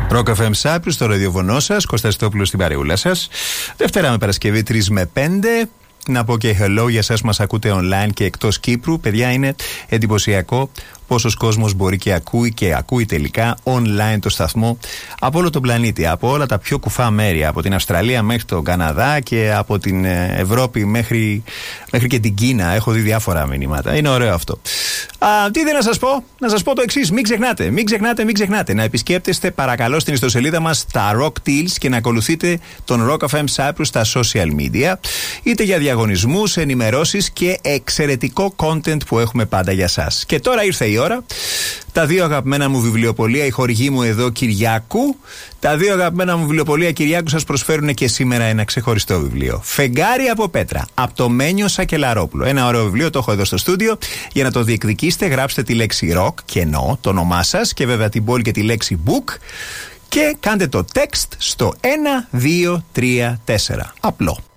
Rock FM Cyprus, στο ραδιοφωνό σας, Κώστας Τόπουλος στην παρεούλα σας. Δευτέρα με Παρασκευή 3 με 5. Να πω και hello για εσάς που μας ακούτε online και εκτός Κύπρου. Παιδιά, είναι εντυπωσιακό πόσος κόσμος μπορεί και ακούει τελικά online το σταθμό από όλο τον πλανήτη, από όλα τα πιο κουφά μέρη, από την Αυστραλία μέχρι τον Καναδά και από την Ευρώπη μέχρι και την Κίνα. Έχω δει διάφορα μηνύματα. Είναι ωραίο αυτό. Τι δεν να σας πω, να σας πω το εξής: μην ξεχνάτε να επισκέπτεστε παρακαλώ στην ιστοσελίδα μας τα Rock Deals και να ακολουθείτε τον Rock FM Cyprus στα social media, είτε για διαγωνισμούς, ενημερώσεις και εξαιρετικό content που έχουμε πάντα για σας. Και τώρα ήρθε η ώρα. Τα δύο αγαπημένα μου βιβλιοπωλεία, η χορηγή μου εδώ Κυριάκου, τα δύο αγαπημένα μου βιβλιοπωλεία Κυριάκου σας προσφέρουν και σήμερα ένα ξεχωριστό βιβλίο. Φεγγάρι από πέτρα, από το Μένιο Σακελαρόπουλο. Ένα ωραίο βιβλίο, το έχω εδώ στο στούντιο. Για να το διεκδικήσετε, γράψτε τη λέξη rock και εννοώ το όνομά σας και βέβαια την πόλη και τη λέξη book και κάντε το text στο 1234. Απλό.